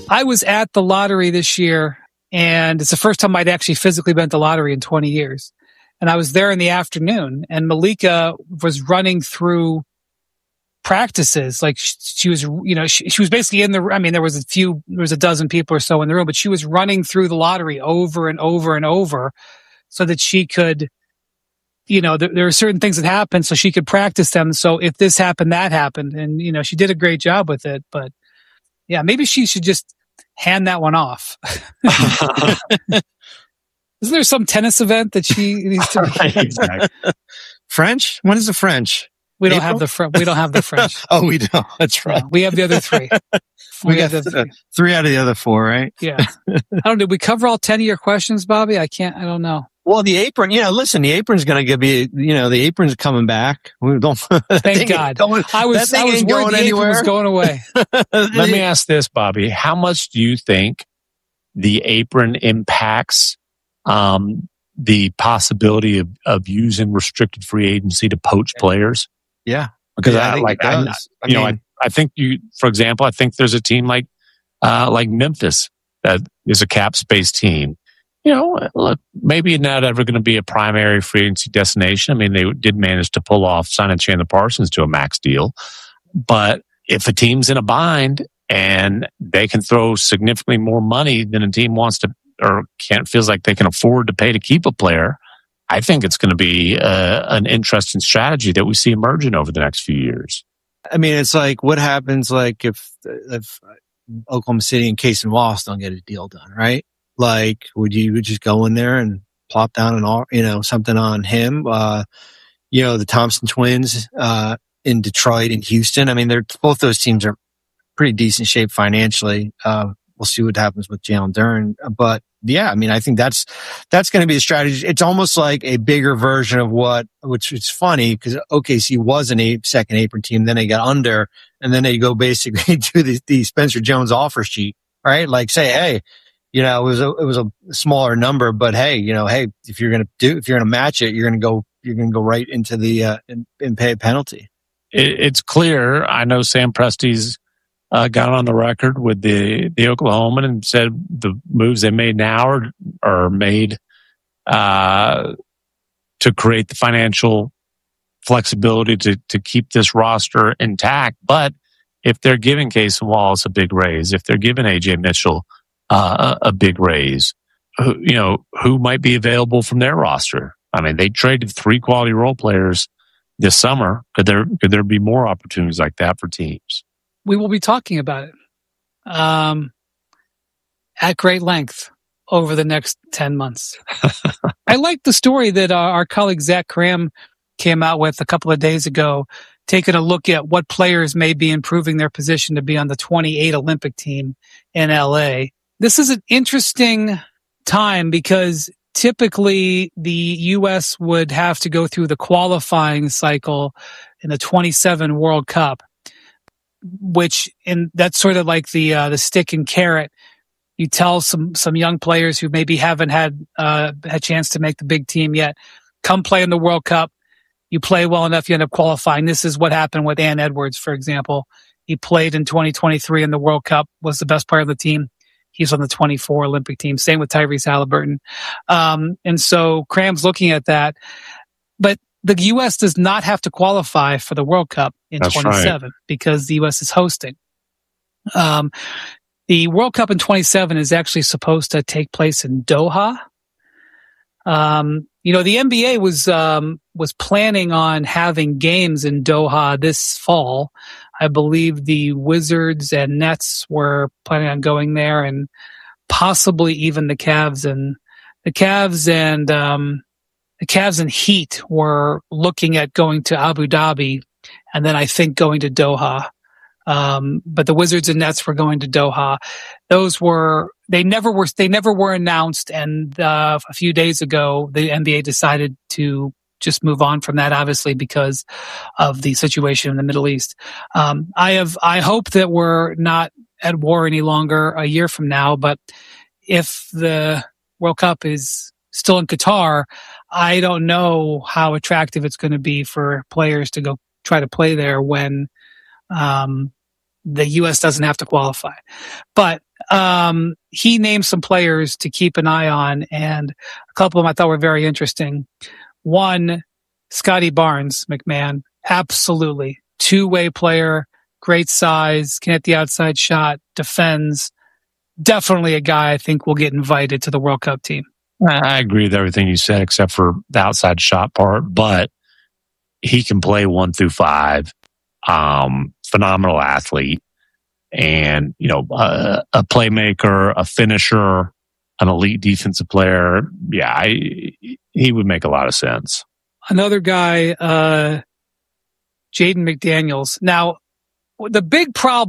I was at the lottery this year, and it's the first time I'd actually physically been at the lottery in 20 years. And I was there in the afternoon, and Malika was running through practices. Like she was, she was basically in the, I mean, there was a dozen people or so in the room, but she was running through the lottery over and over and over so that she could, there are certain things that happen so she could practice them. So if this happened, that happened. And, she did a great job with it, but yeah, maybe she should just hand that one off. Isn't there some tennis event that she needs to? Right, exactly. French? When is the French? We don't have the French. Oh, we don't. That's right. No, we have the other three. We got three out of the other four, right? Yeah. Did we cover all 10 of your questions, Bobby? I don't know. Well, the apron, listen, the apron's going to be, the apron's coming back. We don't. Thank God. I was worried the apron was going away. Let me ask this, Bobby. How much do you think the apron impacts the possibility of using restricted free agency to poach players? Yeah, because I think for example, I think there's a team like Memphis that is a cap space team. Look, maybe not ever going to be a primary free agency destination. I mean, they did manage to pull off signing Chandler Parsons to a max deal, but if a team's in a bind and they can throw significantly more money than a team wants to or feels like they can afford to pay to keep a player, I think it's going to be an interesting strategy that we see emerging over the next few years. I mean, it's like what happens like if Oklahoma City and Casey Wallace don't get a deal done, right? Like, would you just go in there and plop down something on him? The Thompson twins in Detroit and Houston. I mean, both those teams are pretty decent shape financially. We'll see what happens with Jalen Duren, but yeah, I mean, I think that's going to be the strategy. It's almost like a bigger version of which is funny because OKC was a second apron team, then they got under, and then they go basically to the Spencer Jones offer sheet, right? Like say, hey, it was a smaller number, but hey, if you're going to match it, you're going to go right into the and pay a penalty. It's clear. I know Sam Presti's got on the record with the Oklahoman and said the moves they made now are made to create the financial flexibility to keep this roster intact. But if they're giving Casey Wallace a big raise, if they're giving AJ Mitchell a big raise, who might be available from their roster? I mean, they traded 3 quality role players this summer. Could there be more opportunities like that for teams? We will be talking about it at great length over the next 10 months. I like the story that our colleague Zach Graham came out with a couple of days ago, taking a look at what players may be improving their position to be on the 28 Olympic team in LA. This is an interesting time because typically the U.S. would have to go through the qualifying cycle in the 27 World Cup, that's sort of like the stick and carrot. You tell some young players who maybe haven't had a chance to make the big team yet, come play in the World Cup. You play well enough, you end up qualifying. This is what happened with Ann Edwards, for example. He played in 2023 in the World Cup, was the best player of the team. He's on the 24 Olympic team. Same with Tyrese Halliburton. And so Cram's looking at that. But the U.S. does not have to qualify for the World Cup in 27 because the U.S. is hosting. The World Cup in 27 is actually supposed to take place in Doha. The NBA was planning on having games in Doha this fall. I believe the Wizards and Nets were planning on going there, and possibly even the Cavs and Heat were looking at going to Abu Dhabi, and then I think going to Doha. But the Wizards and Nets were going to Doha. They never were announced. And a few days ago, the NBA decided to just move on from that, obviously because of the situation in the Middle East. I hope that we're not at war any longer a year from now. But if the World Cup is still in Qatar, I don't know how attractive it's going to be for players to go try to play there when the U.S. doesn't have to qualify. But he named some players to keep an eye on, and a couple of them I thought were very interesting. One, Scotty Barnes, McMahon, absolutely two-way player, great size, can hit the outside shot, defends. Definitely a guy I think will get invited to the World Cup team. I agree with everything you said except for the outside shot part, but he can play 1 through 5. Phenomenal athlete, and a playmaker, a finisher, an elite defensive player. Yeah, he would make a lot of sense. Another guy, Jaden McDaniels. Now, the big problem